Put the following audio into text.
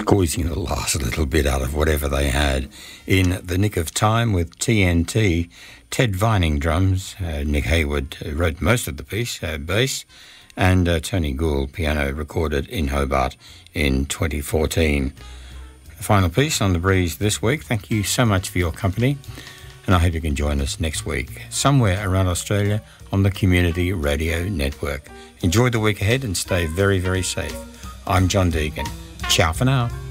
squeezing the last little bit out of whatever they had. In the Nick of Time with TNT, Ted Vining drums, Nick Hayward wrote most of the piece, bass, and Tony Gould piano, recorded in Hobart in 2014. The final piece on The Breeze this week. Thank you so much for your company, and I hope you can join us next week, somewhere around Australia on the Community Radio Network. Enjoy the week ahead and stay very, very safe. I'm John Deegan. Ciao for now.